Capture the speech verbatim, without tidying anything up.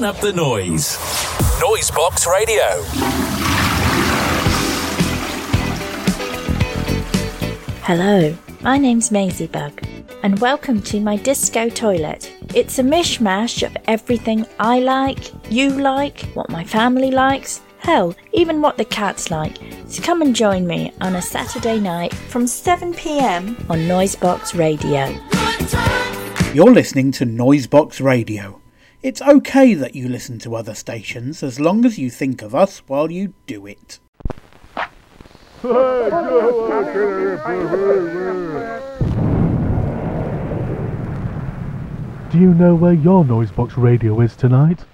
Turn up the noise. Noisebox Radio. Hello, my name's Maisie Bug, and welcome to my disco toilet. It's a mishmash of everything I like, you like, what my family likes, hell, even what the cats like. So come and join me on a Saturday night from seven p m on Noisebox Radio. You're listening to Noisebox Radio. It's okay that you listen to other stations as long as you think of us while you do it. Do you know where your Noisebox Radio is tonight?